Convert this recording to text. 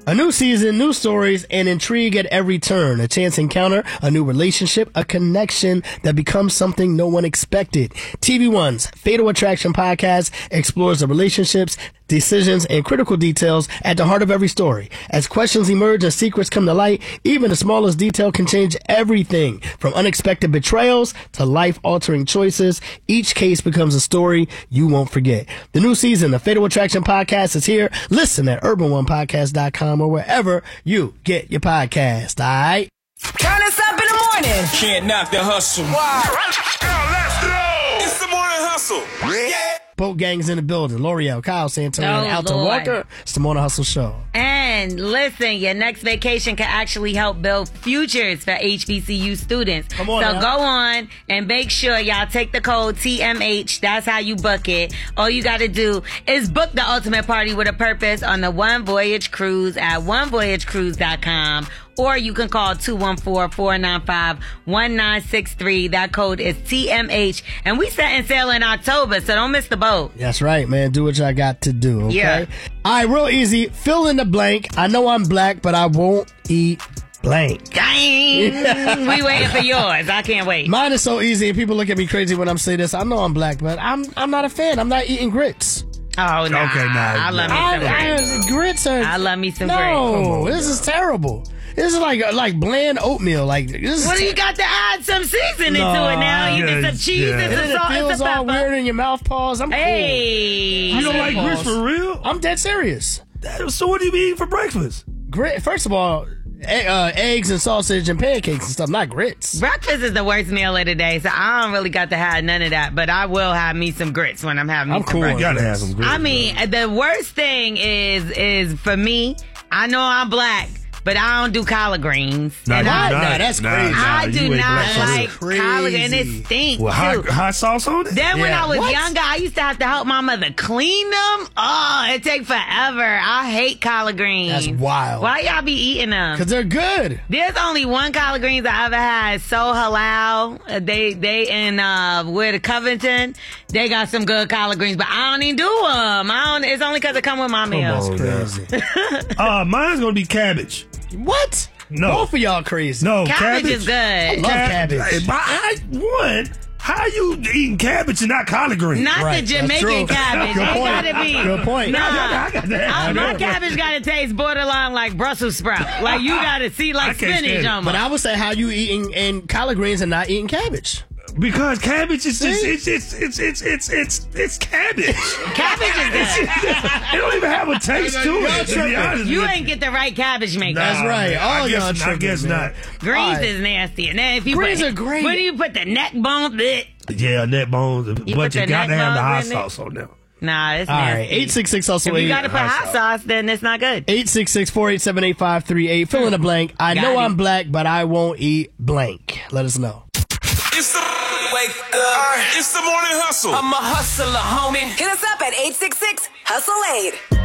A new season, new stories, and intrigue at every turn. A chance encounter, a new relationship, a connection that becomes something no one expected. TV One's Fatal Attraction podcast explores the relationships, decisions, and critical details at the heart of every story. As questions emerge and secrets come to light, even the smallest detail can change everything. From unexpected betrayals to life-altering choices, each case becomes a story you won't forget. The new season of Fatal Attraction podcast is here. Listen at urban1podcast.com or wherever you get your podcast, all right? Turn us up in the morning. Can't knock the hustle. Wow. Let's go. It's the morning hustle. Yeah. Boat Gang's in the building. L'Oreal, Kyle Santori, and Alton Lord. Walker. It's the Morning Hustle Show. And listen, your next vacation can actually help build futures for HBCU students. Come on so now. go on and make sure y'all take the code TMH. That's how you book it. All you got to do is book the ultimate party with a purpose on the One Voyage Cruise at onevoyagecruise.com. Or you can call 214-495-1963. That code is TMH. And we setting sail in October, so don't miss the boat. That's right, man. Do what y'all got to do, okay? Yeah. All right, real easy. Fill in the blank. I know I'm black, but I won't eat blank. Dang. We waiting for yours. I can't wait. Mine is so easy, and people look at me crazy when I'm saying this. I know I'm black, but I'm not a fan. I'm not eating grits. Oh, no. Okay, nah. I love me some grits. Grits are... I love me some No, grits. this is terrible. This is like bland oatmeal. Like this. What do you got to add some seasoning to it now? Either some cheese and And some it salt and feels some all pepper. weird in your mouth. Pause. I'm cool. Hey. You don't like grits for real? I'm dead serious. So what do you be eating for breakfast? Grit. First of all, eggs and sausage and pancakes and stuff, not grits. Breakfast is the worst meal of the day, so I don't really got to have none of that, but I will have me some grits when I'm having I'm some cool. You breakfast. gotta have some grits. I mean, the worst thing is for me, I know I'm black, but I don't do collard greens. Nah, And you I, not. Nah, that's crazy. I you do ain't not black for real. like Crazy. collard, and it stinks Well, too. hot sauce on it? Then when Yeah. I was What? younger, I used to have to help my mother clean them. Oh, it take forever. I hate collard greens. That's wild. Why y'all be eating them? Cause they're good. There's only one collard greens I ever had. So Halal. They in where the Covington. They got some good collard greens, but I don't even do them. It's only because it come with my meals. on. Crazy. Mine's gonna be cabbage. What? No. Both of y'all crazy. No, Cabbage is I good. love cabbage. How you eating cabbage and not collard greens? Not Right, the that's Jamaican true. cabbage. Good It point. gotta be. Good point. Nah. I got that. My cabbage gotta taste borderline like Brussels sprout. Like you gotta see I like can't stand spinach it. almost. But I would say how you eating and collard greens and not eating cabbage. Because cabbage is just See? it's cabbage. Cabbage is good. It don't even have a taste to Y'all it. To be tripping. honest You with ain't get the right cabbage maker. That's right. I All guess, y'all I tripping, guess man. not. Greens All right. is nasty. And then if you Greens put, are great. Where do you put the neck bone? Bleh. Yeah, neck bones, put but you the got to neck have the hot bones in it? sauce on them. Nah, it's All nasty. right. 866 hustle. If you gotta put hot sauce, then it's not good. 866-487-8538. Fill in the blank. I Got know it. I'm black, but I won't eat blank. Let us know. It's the wake up. It's the morning hustle. I'm a hustler, homie. Hit us up at 866-HUSTLE-8.